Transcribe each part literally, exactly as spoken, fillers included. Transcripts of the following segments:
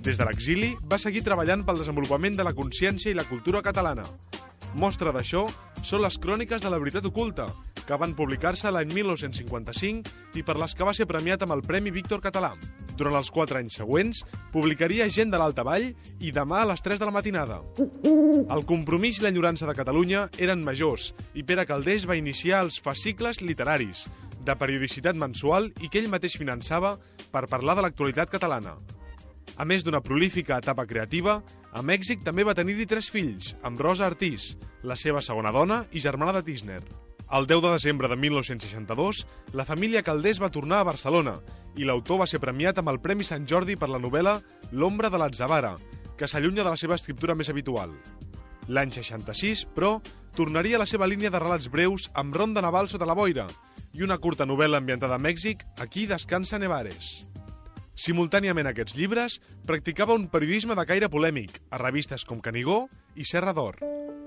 Des de l'exili, va seguir treballant pel desenvolupament de la consciència i la cultura catalana. Mostra d'això són les Cròniques de la veritat oculta, que van publicar-se l'any mil nou-cents cinquanta-cinc i per les que va ser premiat amb el Premi Víctor Català. Durant els quatre anys següents, publicaria Gent de l'Alta Vall i Demà a les tres de la matinada. El compromís i l'enyorança de Catalunya eren majors i Pere Calders va iniciar els fascicles literaris, de periodicitat mensual i que ell mateix finançava per parlar de l'actualitat catalana. A més d'una prolífica etapa creativa, a Mèxic també va tenir-hi tres fills, amb Rosa Artís, la seva segona dona i germana de Tísner. El deu de desembre de mil nou-cents seixanta-dos, la família Calders va tornar a Barcelona i l'autor va ser premiat amb el Premi Sant Jordi per la novel·la L'ombra de l'Atzavara, que s'allunya de la seva escriptura més habitual. L'any seixanta-sis, però, tornaria a la seva línia de relats breus amb Ronda Naval sota la boira i una curta novel·la ambientada a Mèxic, Aquí descansa Nevares. Simultàniament a aquests llibres, practicava un periodisme de caire polèmic a revistes com Canigó i Serra d'Or.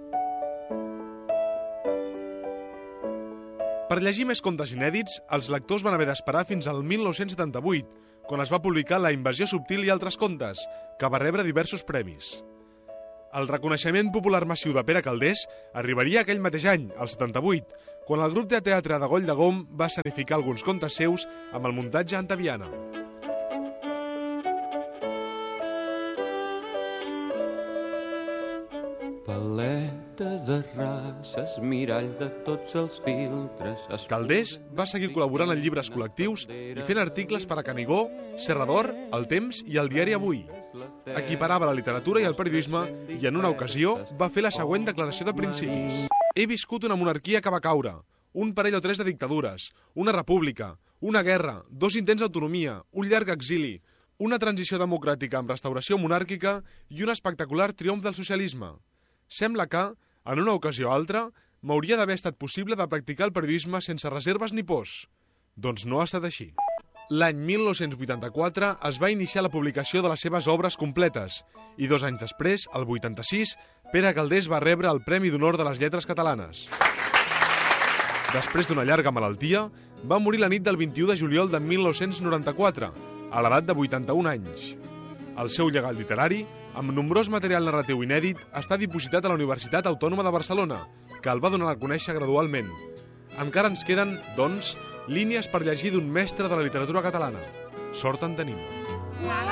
Per llegir més contes inèdits, els lectors van haver d'esperar fins al mil nou-cents setanta-vuit, quan es va publicar La invasió subtil i altres contes, que va rebre diversos premis. El reconeixement popular massiu de Pere Calders arribaria aquell mateix any, el setanta-vuit, quan el grup de teatre de Goll de Gom va escenificar alguns contes seus amb el muntatge Antaviana. Paleta de races, mirall de tots els filtres... Calders va seguir col·laborant en llibres col·lectius i fent articles per a Canigó, Serra d'Or, El Temps i el diari Avui. Equiparava la literatura i el periodisme i en una ocasió va fer la següent declaració de principis. He viscut una monarquia que va caure, un parell o tres de dictadures, una república, una guerra, dos intents d'autonomia, un llarg exili, una transició democràtica amb restauració monàrquica i un espectacular triomf del socialisme. Sembla que, en una ocasió o altra, m'hauria d'haver estat possible de practicar el periodisme sense reserves ni pors. Doncs no ha estat així. L'any mil nou-cents vuitanta-quatre es va iniciar la publicació de les seves obres completes i dos anys després, el vuitanta-sis, Pere Calders va rebre el Premi d'Honor de les Lletres Catalanes. Després d'una llarga malaltia, va morir la nit del vint-i-u de juliol de mil nou-cents noranta-quatre, a l'edat de vuitanta-un anys. El seu llegat literari, amb nombrós material narratiu inèdit, està dipositat a la Universitat Autònoma de Barcelona, que el va donar a conèixer gradualment. Encara ens queden, doncs, línies per llegir d'un mestre de la literatura catalana. Sort en tenim.